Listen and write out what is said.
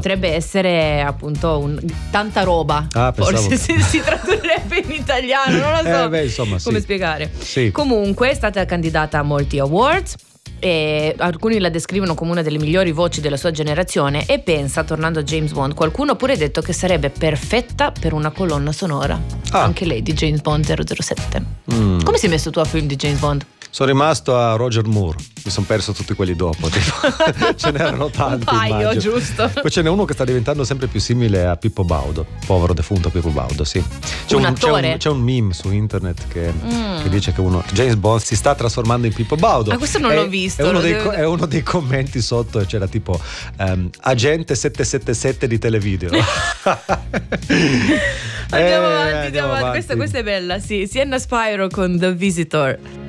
potrebbe essere appunto tanta roba. Forse si tradurrebbe in italiano, non lo so. Insomma, come spiegare. Comunque è stata candidata a molti awards e alcuni la descrivono come una delle migliori voci della sua generazione, e pensa, tornando a James Bond, qualcuno ha pure detto che sarebbe perfetta per una colonna sonora, anche lei, di James Bond 007. Come sei messo tu a film di James Bond? Sono rimasto a Roger Moore, mi sono perso tutti quelli dopo, tipo. Ce n'erano tanti. Un paio, immagino. giusto. Poi ce n'è uno che sta diventando sempre più simile a Pippo Baudo, povero defunto Pippo Baudo, sì. C'è un meme su internet che dice che James Bond si sta trasformando in Pippo Baudo. Questo non l'ho visto. È uno dei commenti sotto, e c'era tipo agente 777 di Televideo. Andiamo avanti. Questa è bella, sì. Sienna Spyro con The Visitor.